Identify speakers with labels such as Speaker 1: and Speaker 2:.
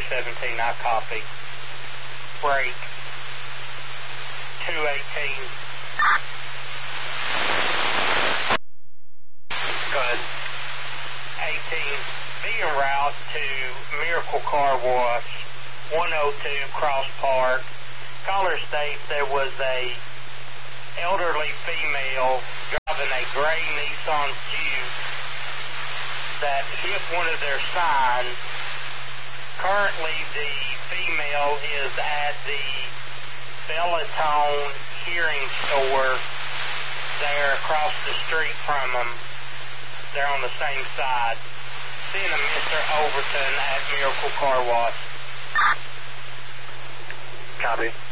Speaker 1: 417, I copy. Break 218. Good. 18. Be en route to Miracle Car Wash, 102 Cross Park. Caller states there was a elderly female driving a gray Nissan Juke that hit one of their signs. Currently, the female is at the Bellatone Hearing Store there across the street from them. They're on the same side. Send a Mr. Overton at Miracle Car Wash.
Speaker 2: Copy.